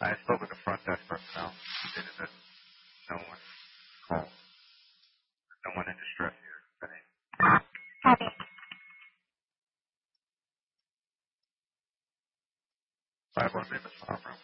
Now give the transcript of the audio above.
I spoke with the front desk personnel. They stated that no one called. No one in distress here. Copy. 5-1 Mavis Farm Room.